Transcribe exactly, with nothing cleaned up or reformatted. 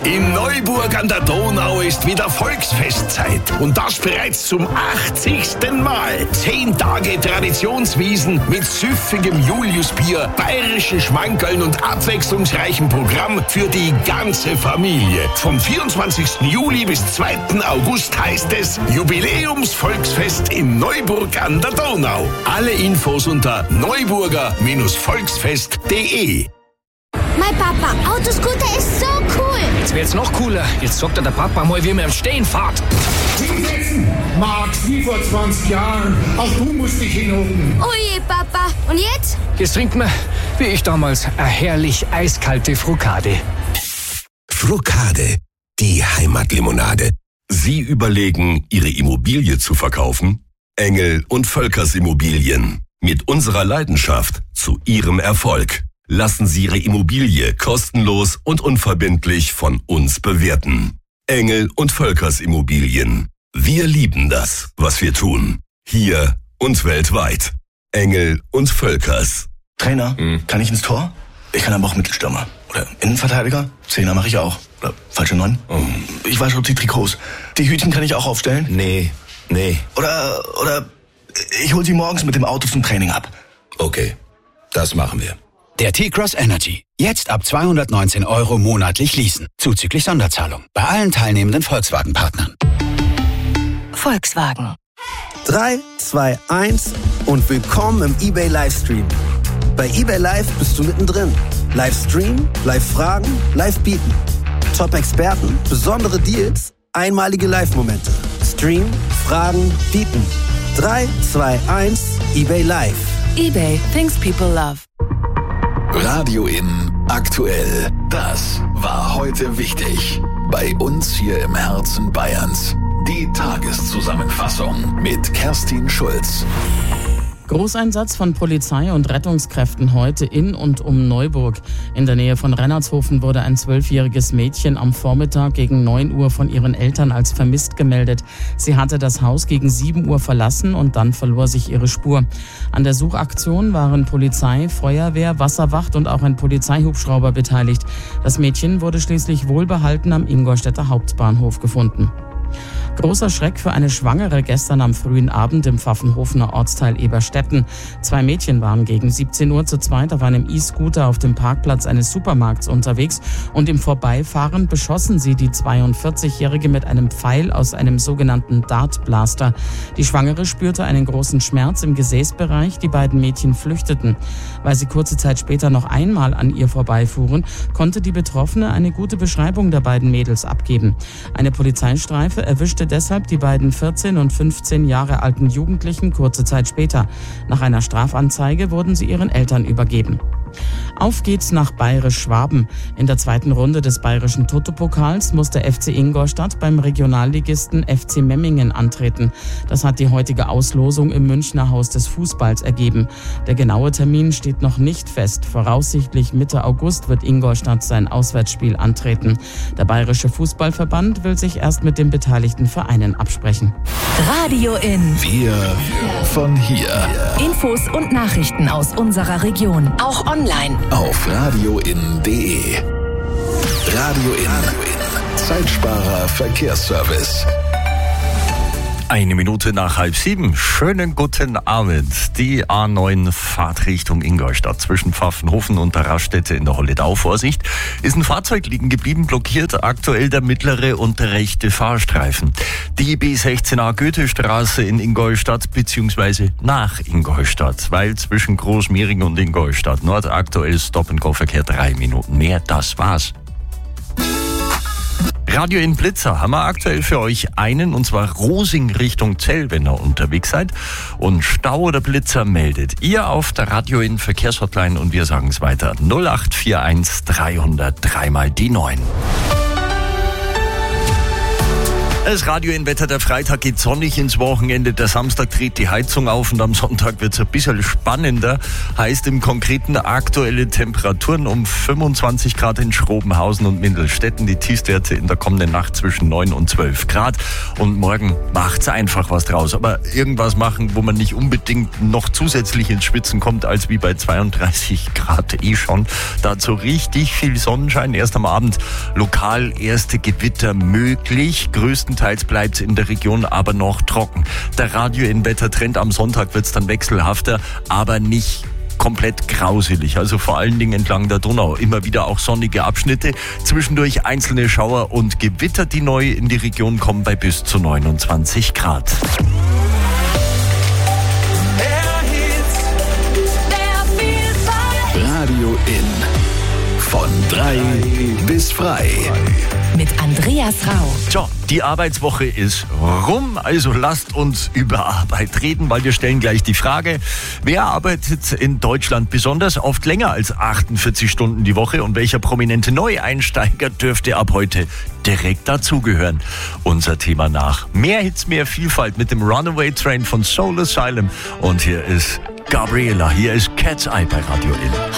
In Neuburg an der Donau ist wieder Volksfestzeit. Und das bereits zum achtzigsten Mal. Zehn Tage Traditionswiesen mit süffigem Juliusbier, bayerischen Schmankerln und abwechslungsreichem Programm für die ganze Familie. Vom vierundzwanzigsten Juli bis zweiten August heißt es Jubiläumsvolksfest in Neuburg an der Donau. Alle Infos unter neuburger Volksfest punkt de. Mein Papa, Autoscooter ist so cool. Jetzt wird's noch cooler. Jetzt sagt der Papa mal, wie man im Stehen fährt. Hinsetzen, Max, wie vor zwanzig Jahren. Auch du musst dich hinhocken. Oh je, Papa. Und jetzt? Jetzt trinkt man, wie ich damals, eine herrlich eiskalte Frukade. Frukade, die Heimatlimonade. Sie überlegen, Ihre Immobilie zu verkaufen? Engel und Völkers Immobilien. Mit unserer Leidenschaft zu Ihrem Erfolg. Lassen Sie Ihre Immobilie kostenlos und unverbindlich von uns bewerten. Engel und Völkers Immobilien. Wir lieben das, was wir tun. Hier und weltweit. Engel und Völkers. Trainer, hm. kann ich ins Tor? Ich kann aber auch Mittelstürmer. Oder Innenverteidiger? Zehner mache ich auch. Oder falsche Neun? Oh. Ich wasche auch die Trikots. Die Hütchen kann ich auch aufstellen? Nee, nee. Oder, oder ich hol sie morgens mit dem Auto zum Training ab. Okay, das machen wir. Der T-Cross Energy. Jetzt ab zweihundertneunzehn Euro monatlich leasen. Zuzüglich Sonderzahlung. Bei allen teilnehmenden Volkswagen-Partnern. Volkswagen. drei, zwei, eins und willkommen im eBay Livestream. Bei eBay Live bist du mittendrin. Livestream, Live-Fragen, Live-Bieten. Top-Experten, besondere Deals, einmalige Live-Momente. Stream, Fragen, Bieten. drei, zwei, eins, eBay Live. eBay, things people love. Radio In aktuell. Das war heute wichtig. Bei uns hier im Herzen Bayerns. Die Tageszusammenfassung mit Kerstin Schulz. Großeinsatz von Polizei und Rettungskräften heute in und um Neuburg. In der Nähe von Rennertshofen wurde ein zwölfjähriges Mädchen am Vormittag gegen neun Uhr von ihren Eltern als vermisst gemeldet. Sie hatte das Haus gegen sieben Uhr verlassen und dann verlor sich ihre Spur. An der Suchaktion waren Polizei, Feuerwehr, Wasserwacht und auch ein Polizeihubschrauber beteiligt. Das Mädchen wurde schließlich wohlbehalten am Ingolstädter Hauptbahnhof gefunden. Großer Schreck für eine Schwangere gestern am frühen Abend im Pfaffenhofener Ortsteil Eberstetten. Zwei Mädchen waren gegen siebzehn Uhr zu zweit auf einem E-Scooter auf dem Parkplatz eines Supermarkts unterwegs und im Vorbeifahren beschossen sie die zweiundvierzigjährige mit einem Pfeil aus einem sogenannten Dartblaster. Die Schwangere spürte einen großen Schmerz im Gesäßbereich, die beiden Mädchen flüchteten. Weil sie kurze Zeit später noch einmal an ihr vorbeifuhren, konnte die Betroffene eine gute Beschreibung der beiden Mädels abgeben. Eine Polizeistreife erwischte deshalb die beiden vierzehn und fünfzehn Jahre alten Jugendlichen kurze Zeit später. Nach einer Strafanzeige wurden sie ihren Eltern übergeben. Auf geht's nach Bayerisch-Schwaben. In der zweiten Runde des bayerischen Toto-Pokals muss der F C Ingolstadt beim Regionalligisten F C Memmingen antreten. Das hat die heutige Auslosung im Münchner Haus des Fußballs ergeben. Der genaue Termin steht noch nicht fest. Voraussichtlich Mitte August wird Ingolstadt sein Auswärtsspiel antreten. Der Bayerische Fußballverband will sich erst mit den beteiligten Vereinen absprechen. Radio In. Wir von hier. Infos und Nachrichten aus unserer Region. Auch online. Auf radioin punkt de. Radio In. Zeitsparer Verkehrsservice. Eine Minute nach halb sieben. Schönen guten Abend. Die A neun Fahrtrichtung Ingolstadt zwischen Pfaffenhofen und der Raststätte in der Holledau. Vorsicht, ist ein Fahrzeug liegen geblieben, blockiert aktuell der mittlere und der rechte Fahrstreifen. Die B sechzehn A Goethestraße in Ingolstadt bzw. nach Ingolstadt, weil zwischen Großmehring und Ingolstadt Nord aktuell Stop-and-Go-Verkehr drei Minuten mehr. Das war's. Radio in Blitzer haben wir aktuell für euch einen, und zwar Rosing Richtung Zell, wenn ihr unterwegs seid. Und Stau oder Blitzer meldet ihr auf der Radio in Verkehrshotline und wir sagen es weiter. null acht vier eins dreihundert drei mal die neun. Das Radio in Wetter, der Freitag geht sonnig ins Wochenende, der Samstag dreht die Heizung auf und am Sonntag wird es ein bisschen spannender. Heißt im Konkreten aktuelle Temperaturen um fünfundzwanzig Grad in Schrobenhausen und Mindelstetten, die Tiefstwerte in der kommenden Nacht zwischen neun und zwölf Grad. Und morgen macht's einfach was draus. Aber irgendwas machen, wo man nicht unbedingt noch zusätzlich ins Schwitzen kommt, als wie bei zweiunddreißig Grad eh schon. Dazu richtig viel Sonnenschein, erst am Abend lokal erste Gewitter möglich. Größtenteils bleibt es in der Region aber noch trocken. Der Radio in Wettertrend am Sonntag wird es dann wechselhafter, aber nicht komplett grauselig. Also vor allen Dingen entlang der Donau. Immer wieder auch sonnige Abschnitte. Zwischendurch einzelne Schauer und Gewitter, die neu in die Region kommen, bei bis zu neunundzwanzig Grad. Radio in. Von drei bis frei. Mit Andreas Rau. So, die Arbeitswoche ist rum, also lasst uns über Arbeit reden, weil wir stellen gleich die Frage, wer arbeitet in Deutschland besonders oft länger als achtundvierzig Stunden die Woche und welcher prominente Neueinsteiger dürfte ab heute direkt dazugehören? Unser Thema nach. Mehr Hits, mehr Vielfalt mit dem Runaway Train von Soul Asylum und hier ist Gabriela, hier ist Cat's Eye bei Radio In.